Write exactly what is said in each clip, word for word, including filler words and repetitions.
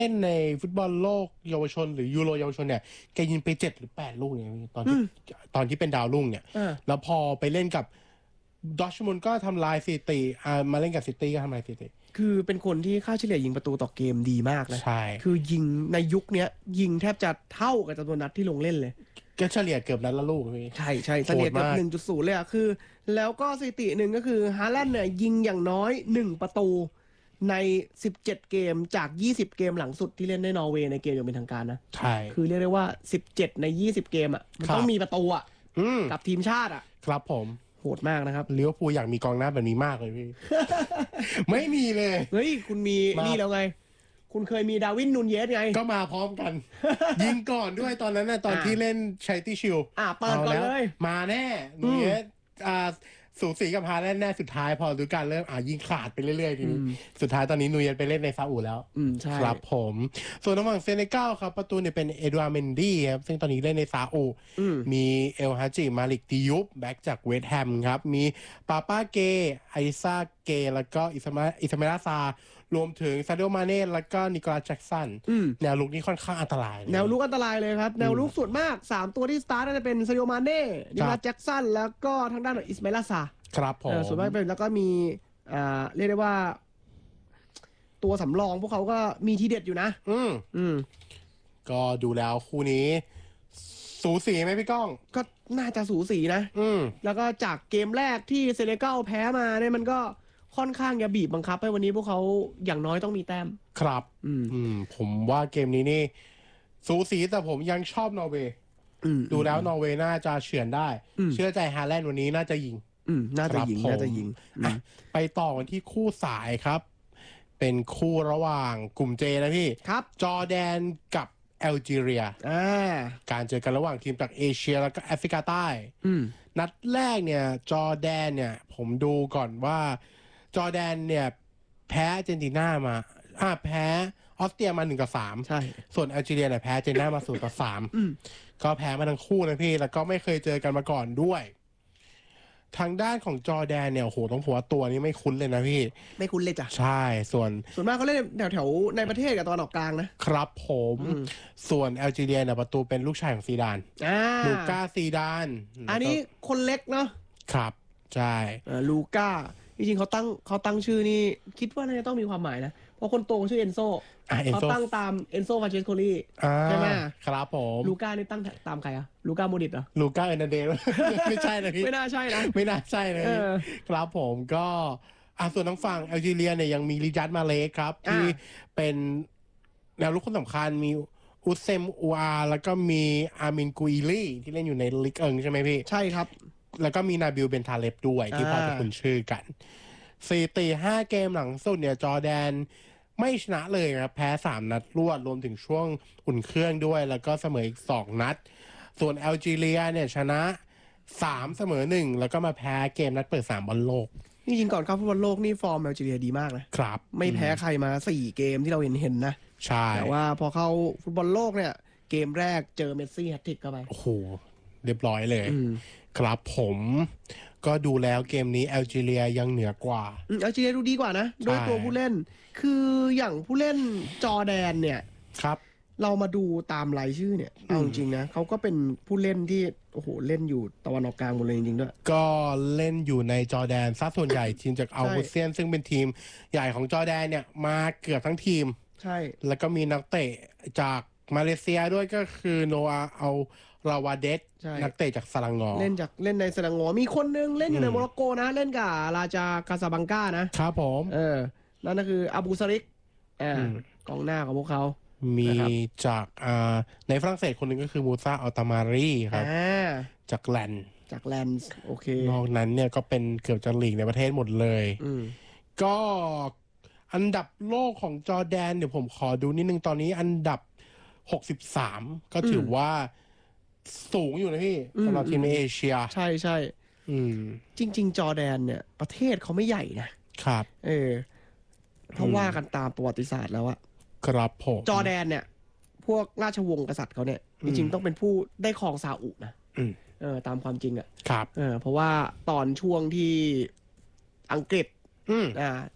เล่นในฟุตบอลโลกเยาวชนหรือยูโรเยาวชนเนี่ยแกยิงไปเจ็ดหรือแปดลูกเนี่ยตอนที่ตอนที่เป็นดาวรุ่งเนี่ยแล้วพอไปเล่นกับดอร์ทมุนด์ก็ทำลายสถิติอ่ามาเล่นกับซิตี้ก็ทำลายสถิติคือเป็นคนที่ค่าเฉลี่ยยิงประตูต่อเกมดีมากนะใช่คือยิงในยุคนี้ยิงแทบจะเท่ากับจำนวนนัดที่ลงเล่นเลยก็เฉลี่ยเกือบนัดละลูกพี่ใช่ใช่เฉลี่ยเกือบ หนึ่งจุดศูนย์ เลยอ่ะคือแล้วก็สถิติหนึ่งก็คือฮาแลนด์เนี่ยยิงอย่างน้อยหนึ่งประตูในสิบเจ็ดเกมจากยี่สิบเกมหลังสุดที่เล่นในนอร์เวย์ในเกมอย่างเป็นทางการนะใช่คือเรียกได้ว่าสิบเจ็ดในยี่สิบเกมอ่ะมันต้องมีประตูอ่ะกับทีมชาติอ่ะครับผมโหดมากนะครับลิเวอร์พูลอยากมีกองหน้าแบบนี้มากเลยพี่ ไม่มีเลยเฮ้ยคุณมีนี่แล้วไงคุณเคยมีดาวินนูนเยสไงก็มาพร้อมกัน ยิงก่อนด้วยตอนนั้นนะตอนที่เล่นชัยตี้ชิลอ่ะเปิดก่อนเลยมาแน่นูนเยสอ่าสูสีกับฮาแลนด์แน่สุดท้ายพอดูการเริ่มอ่ายิงขาดไปเรื่อยๆทีนี้สุดท้ายตอนนี้นูนเยสไปเล่นในซาอุแล้วครับผมส่วนระหว่างเซเนกัลครับประตูเนี่ยเป็นเอ็ดวาร์เมนดี้ครับซึ่งตอนนี้เล่นในซาอุมีเอลฮาจิมาลิกดิยุบแบ็กจากเวสต์แฮมครับมีปาป้าเกไอซาเกแล้วก็อิสมาอิสมาลาซารวมถึงซาดิโอมาเน่แล้วก็นิโคลัสแจ็กสันแนวลุกนี้ค่อนข้างอันตรายแนวลุกอันตรายเลยครับแนวลุกส่วนมากสามตัวที่สตาร์ทจะเป็นซาดิโอมาเน่นิโคลัสแจ็กสันแล้วก็ทางด้านอิสมาลาซาครับผมส่วนมากเป็นแล้วก็มีอ่าเรียกได้ว่าตัวสำรองพวกเขาก็มีทีเด็ดอยู่นะอืมอืมก็ดูแล้วคู่นี้สูสีไหมพี่ก้องก็น่าจะสูสีนะอืมแล้วก็จากเกมแรกที่เซเนกัลแพ้มาเนี่ยมันก็ค่อนข้างจะบีบบังคับให้วันนี้พวกเขาอย่างน้อยต้องมีแต้มครับอืมอืมผมว่าเกมนี้นี่สูสีแต่ผมยังชอบนอร์เวย์ดูแล้วนอร์เวย์น่าจะเฉือนได้เชื่อใจฮาแลนด์วันนี้น่าจะยิงอืมน่าจะยิงน่าจะยิงไปต่อกันที่คู่สายครับ เป็นคู่ระหว่างกลุ่มเจนะพี่ครับจอร์แดนกับแอลจีเรียอ่าการเจอกันระหว่างทีมจากเอเชียแล้วก็แอฟริกาใต้นัดแรกเนี่ยจอร์แดนเนี่ยผมดูก่อนว่าจอร์แดนเนี่ยแพ้อาร์เจนตินามาอ่าแพ้ออสเตรียมาหนึ่งต่อสามใช่ส่วนแอลจีเรียเนี่ยแพ้อาร์เจนตินามาศูนย์ต่อสามก็แพ้มาทั้งคู่นะพี่แล้วก็ไม่เคยเจอกันมาก่อนด้วยทางด้านของจอร์แดนเนี่ยโหต้องหัวตัวนี้ไม่คุ้นเลยนะพี่ไม่คุ้นเลยจ้ะใช่ส่วนส่วนมากเขาเล่นแถวแถวในประเทศกับตอนออกกลางนะครับผมส่วนแอลจีเรียเนี่ยประตูเป็นลูกชายของซีดานลูก้าซีดานอันนี้คนเล็กเนาะครับใช่ลูก้าจริงๆเขาตั้งเขาตั้งชื่อนี่คิดว่าน่าจะต้องมีความหมายนะเพราะคนโตชื่อเอนโซเขาตั้งตามเอนโซฟาเชสโคลีใช่ไหมครับผมลูก้านี่ตั้งตามใครอะลูก้าโมดิตเหรอลูก้าเอเนเดลไม่ใช่นะพี่ไม่น่าใช่นะไม่น่าใช่เลยครับผมก็อ่ะส่วนทางฝั่งแอลจีเรียเนี่ยยังมีริจัดมาเลสครับที่เป็นแนวรุกคนสำคัญมีอุซเซมอูอาแล้วก็มีอามินกุยลี่ที่เล่นอยู่ในลิกเอิงใช่ไหมพี่ใช่ครับแล้วก็มีนาบิลเบนทาเลฟด้วยที่พอจะคุ้นชื่อกันสี่ตีห้าเกมหลังสุดเนี่ยจอร์แดนไม่ชนะเลยครับแพ้สามนัดรวดรวมถึงช่วงอุ่นเครื่องด้วยแล้วก็เสมออีกสองนัดส่วนแอลจีเรียเนี่ยชนะสามเสมอหนึ่งแล้วก็มาแพ้เกมนัดเปิดสามบอลโลกจริงๆก่อนเข้าฟุตบอลโลกนี่ฟอร์มแอลจีเรียดีมากนะครับไม่แพ้ใครมาสี่เกมที่เราเห็นเห็นนะใช่แต่ว่าพอเข้าฟุตบอลโลกเนี่ยเกมแรกเจอเมสซี่แฮตทริกเข้าไปโอ้โหเรียบร้อยเลยครับผมก็ดูแล้วเกมนี้แอลจีเรียยังเหนือกว่าแอลจีเรียดูดีกว่านะโดยตัวผู้เล่นคืออย่างผู้เล่นจอร์แดนเนี่ยครับเรามาดูตามรายชื่อเนี่ยเอาจริงนะเขาก็เป็นผู้เล่นที่โอ้โหเล่นอยู่ตะวันออกกลางหมดเลยจริงๆด้วยก็เล่นอยู่ในจอร์แดนซะส่วนใหญ่ทีมจากอัลบูเซียนซึ่งเป็นทีมใหญ่ของจอร์แดนเนี่ยมาเกือบทั้งทีมใช่แล้วก็มีนักเตะจากมาเลเซียด้วยก็คือโนอาเอาลาวาเดสนักเตะจากสลังงอเล่นจากเล่นในสลังงอมีคนนึงเล่นอยู่ในโมร็อกโกนะเล่นกับราจากาซาบังกานะครับผมเออนั่นก็คืออาบูซาริกอ่ากองหน้าของพวกเขามีจากอ่าในฝรั่งเศสคนหนึ่งก็คือมูซาอัลตามารีครับจากแลนด์จากแลนด์โอเคนอกนั้นเนี่ยก็เป็นเกือบจะลีกในประเทศหมดเลยก็อันดับโลกของจอร์แดนเดี๋ยวผมขอดูนิดนึงตอนนี้อันดับหกสิบสามก็ถือว่าสูงอยู่นะพี่สำหรับทีมในเอเชียใช่ใช่จริงๆจอร์แดนเนี่ยประเทศเขาไม่ใหญ่นะครับเออเพราะว่ากันตามประวัติศาสตร์แล้วอะครับผมจอร์แดนเนี่ยพวกราชวงศ์กษัตริย์เขาเนี่ยจริงๆต้องเป็นผู้ได้ครองซาอุนะเออตามความจริงอะครับเออเพราะว่าตอนช่วงที่อังกฤษอ่า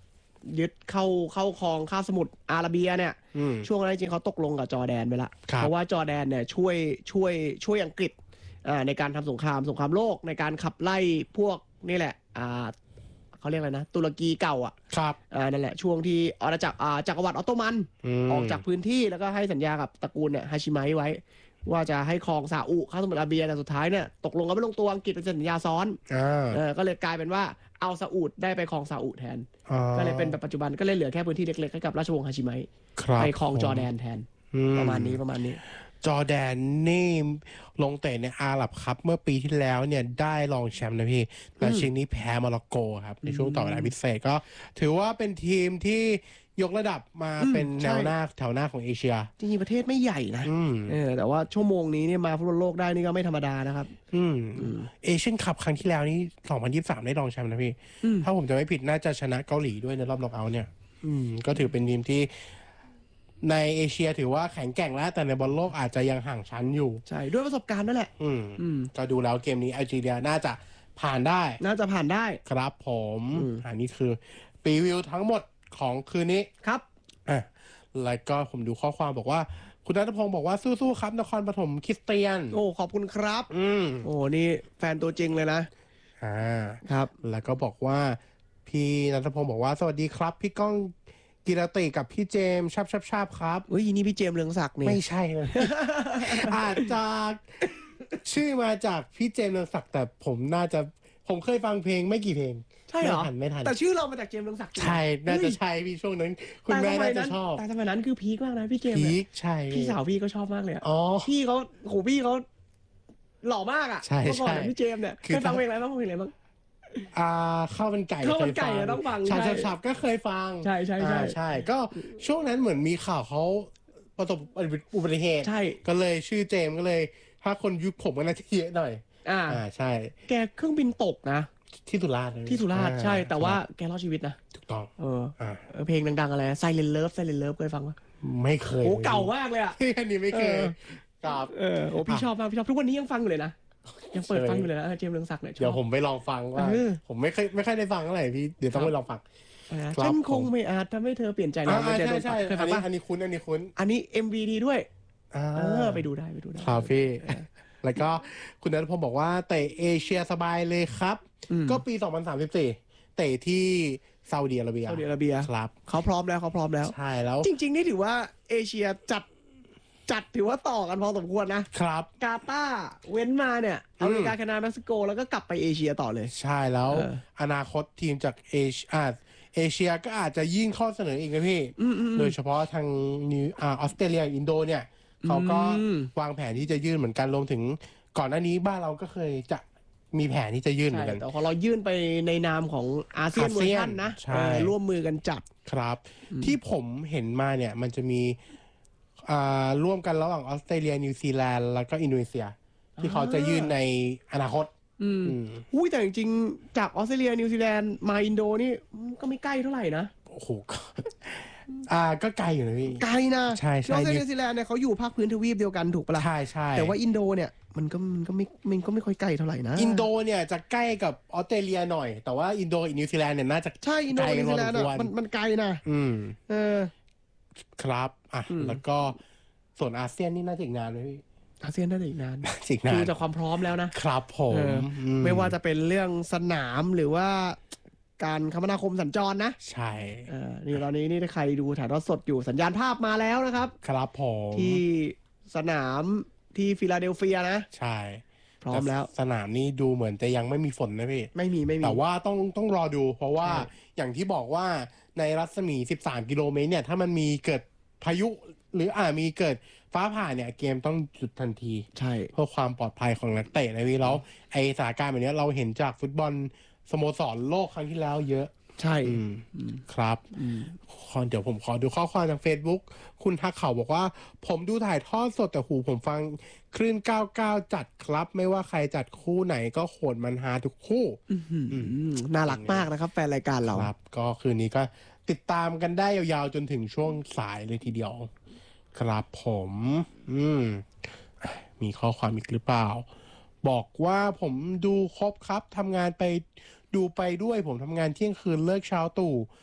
ยึดเข้าเข้าครองคาบสมุทรอาระเบียเนี่ยอืมช่วงนั้นจริงๆเขาตกลงกับจอร์แดนไปละครับเพราะว่าจอร์แดนเนี่ยช่วยช่วยช่วยอังกฤษอ่าในการทำสงครามสงครามโลกในการขับไล่พวกนี่แหละอ่าเขาเรียกอะไรนะตุรกีเก่าอ่ะครับอ่านั่นแหละช่วงที่อาณาจักรอ่าจักรวรรดิออตโตมันมออกจากพื้นที่แล้วก็ให้สัญญากับตระกูลเนี่ยฮาชิไมะไว้ ว่าจะให้ครองซาอุคาบสมุทรอาระเบียแต่สุดท้ายเนี่ยตกลงกันไม่ลงตัวอังกฤษเป็นสัญญาซ้อนอ่าเออก็เลยกลายเป็นว่าเอาซาอุดได้ไปครองซาอุแทนอ่าก็เลยเป็นแบบปัจจุบันก็เลยเหลือแค่พื้นที่เล็กๆให้กับราชวงศ์ฮาชิไมะครับไปครองจอร์แดนแทนอืประมาณนี้ประมาณนี้จอร์แดนนี่ลงเตะในอาหรับครับเมื่อปีที่แล้วเนี่ยได้รองแชมป์นะพี่แต่ชิงนี้แพ้โมร็อกโกครับในช่วงต่อเวลาพิเศษก็ถือว่าเป็นทีมที่ยกระดับมาอืมเป็นแนวใช่หน้าแถวหน้าของเอเชียจริงๆประเทศไม่ใหญ่นะอืมเออแต่ว่าชั่วโมงนี้เนี่ยมาฟุตบอลโลกได้นี่ก็ไม่ธรรมดานะครับอืมอืมเอเชียนคัพครั้งที่แล้วนี่สองพันยี่สิบสามได้รองแชมป์นะพี่อืมถ้าผมจะไม่ผิดน่าจะชนะเกาหลีด้วยในรอบน็อกเอาท์เนี่ย อืม ก็ถือเป็นทีมที่ในเอเชียถือว่าแข็งแกร่งแล้วแต่ในบอลโลกอาจจะยังห่างชั้นอยู่ใช่ด้วยประสบการณ์นั่นแหละอืมอืมก็ดูแล้วเกมนี้แอลจีเรียน่าจะผ่านได้น่าจะผ่านได้ครับผมอืมอันนี้คือรีวิวทั้งหมดของคืนนี้ครับอ่ะแล้วก็ผมดูข้อความบอกว่า คุณนัทพงศ์บอกว่าสู้ๆครับนครปฐมคริสเตียนโอ้ขอบคุณครับอืมโอ้นี่แฟนตัวจริงเลยนะอ่าครับแล้วก็บอกว่า พี่นัทพงศ์บอกว่าสวัสดีครับ พี่ก้องกีรติกับพี่เจมส์ชับชับชับครับเฮ้ยนี่พี่เจมส์เรืองศักดิ์นี่ไม่ใช่เลย อาจจะชื่อมาจากพี่เจมส์เรืองศักดิ์แต่ผมน่าจะผมเคยฟังเพลงไม่กี่เพลงใช่เหรอไม่ทันไม่ทันแต่ชื่อเรามาจากเจมส์เรืองศักดิ์จริงใช่ น่าจะเฮ้ยใช่พี่ช่วงนั้น คุณแต่แม่สมัน่าย จะนั้นชอบแต่สมัยนั้นคือพีคมากนะพี่เจมส์พีเนี่ยคใช่พี่สาวพี่ก็ชอบมากเลยอะอ๋อพี่เขาโหพี่เขาหล่อมากอ่ะใช่เมื่อก่อนใช่อะพี่เจมส์เนี่ยคือเคยฟังเพลงอะไรบ้างเพลงอะไรบ้างอ่าข้าวมันไก่ข้าวมันไก่เคยอะต้องฟังชาใช่ชับชับก็เคยฟังใช่ใช่ใช่อ่าใช่ ก็ช่วงนั้นเหมือนมีข่าวเขาประสบอุบัติเหตุใช่ก็เลยชื่อเจมส์ก็เลย ถ้าคนยุคผมก็น่าจะเยอะหน่อยอ่าอ่าใช่แกเครื่องบินตกนะที่สุราษฎร์เลยที่สุราษฎร์อ่ใช่ แต่ว่าครับแกรอดชีวิตนะถูกต้องเอออ่าเออเพลงดังๆอะไร Silent Love Silent Love เคยฟังปะไม่เคยโอ้เก่ามากเลยอ่ะอันนี้ไม่เคยเออครับเออโอ้พี่อ่ะชอบมากพี่ชอบทุกวันนี้ยังฟังอยู่เลยนะยังเปิดเคยฟังอยู่เลยนะเจมส์เรืองศักดิ์เนี่ยชอบเดี๋ยวผมไปลองฟังว่าเออผมไม่เคยไม่ค่อยได้ฟังเท่าไหร่พี่เดี๋ยวต้องไปลองฟังอะไรนะครับ ฉันคงผมไม่อาจทำให้เธอเปลี่ยนใจอ่านะไม่ใช่เจอใช่เคยอัฟันงนี้ปะอันนี้คุ้นอันนี้คุ้นอันนี้ เอ็ม วี ดีด้วยอ่าเออไปดูได้ไปดูได้ครับพี่เออแล้วก็คุณนัทพงศ์บอกว่าเตะเอเชียสบายเลยครับอืมก็ปี สองพันสามสิบสี่ เตะที่ซาอุดิอาระเบียซาอุดิอาระเบียครับเขาพร้อมแล้วเขาพร้อมแล้วใช่แล้วจริง ๆ นี่ถือว่าเอเชียจัดจัดถือว่าต่อกันพอสมควรนะครับกาตาร์เว้นมาเนี่ยอืมอเมริกาแคนาดาเม็กซิโกแล้วก็กลับไปเอเชียต่อเลยใช่แล้วเอออนาคตทีมจากเอเชียอ่าเอเชียก็อาจจะยิ่งข้อเสนออีกนะพี่อืมอืมโดยเฉพาะทางนิวอ่าออสเตรเลียอินโดเนี่ยเขาก็อืมวางแผนที่จะยื่นเหมือนกันรวมถึงก่อนหน้านี้บ้านเราก็เคยจะมีแผนที่จะยื่นเหมืใช่อนกันแต่พอเรายื่นไปในนามของอาเซียนอาเวอเซีร์ยนชันนะใช่เออร่วมมือกันจัดครับอืมที่ผมเห็นมาเนี่ยมันจะมีอ่าร่วมกันระหว่างออสเตรเลียนิวซีแลนด์แล้วก็อินโดนีเซีย ที่เขาจะยื่นในอนาคตอืมอืมอุ้ยแต่จริงๆจากออสเตรเลียนิวซีแลนด์มาอินโดนี่ก็ไม่ใกล้เท่าไหร่นะโอ้โหก็อ่าก็ไกลอยู่นะพี่ไกลนะใช่ใช่ออสเตรเลียนิวซีแลนด์เนี่ยเขาอยู่ภาคพื้นทวีปเดียวกันถูกปะล่ะใช่ใช่แต่ว่าอินโดเนี่ยมันก็มันก็ไม่มันก็ไม่ค่อยใกล้เท่าไหร่นะอินโดเนี่ยจะใกล้กับออสเตรเลียหน่อย แต่ว่าอินโดกับนิวซีแลนด์เนี่ยน่าจะใช่อินโดไกลกันินวซีแลนด์พอสมควอ่ะรมันมันไกลนะอืมเออครับอ่ะอืมแล้วก็ส่วนอาเซียนนี่น่าจะอีกนานเลยพี่อาเซียนน่าจะอีกนานอีกนาดูนจากความพร้อมแล้วนะครับผมเออมไม่ว่าจะเป็นเรื่องสนามหรือว่าการคมนาคมสัญจรนะใช่เออนี่ตอนนี้นี่ถ้าใครดูถ่ายทอดสดอยู่สัญญาณภาพมาแล้วนะครับครับผมที่สนามที่ฟิลาเดลเฟียนะใช่พร้อมแล้วสนามนี้ดูเหมือนจะยังไม่มีฝนนะพี่ไม่มีไม่มีแต่ว่าต้องต้องรอดู เพราะว่าใช่อย่างที่บอกว่าในรัศมี สิบสาม กิโลเมตรเนี่ย ถ้ามันมีเกิดพายุ หรืออาจมีเกิดฟ้าผ่าเนี่ย เกมต้องหยุดทันทีใช่เพื่อความปลอดภัยของนักเตะนะพี่แล้วไอสถานการณ์แบบเนี้ยเราเห็นจากฟุตบอลสโมสรโลกครั้งที่แล้วเยอะใช่อืมอืมครับอืมขอเดี๋ยวผมขอดูข้อความทาง Facebook คุณทักเขาบอกว่า ผมดูถ่ายทอดสดแต่หูผมฟังคลื่นเก้าสิบเก้าจัดครับ ไม่ว่าใครจัดคู่ไหนก็โขนมันฮาทุกคู่อื้อหือน่ารักมากนะครับ แฟนรายการเราครับ ก็คืนนี้ก็ติดตามกันได้ยาวๆจนถึงช่วงสายเลยทีเดียว ครับผม อืม มีข้อความอีกหรือเปล่า บอกว่าผมดูครบครับทำงานไปดูไปด้วย ผมทำงานเที่ยงคืนเลิกเช้าตู่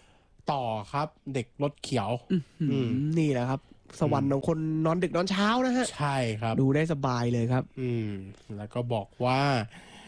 ต่อครับ เด็กรถเขียวอืมนี่แหละครับ สวรรค์ของคนนอนดึกนอนเช้านะฮะใช่ครับดูได้สบายเลยครับอืมแล้วก็บอกว่า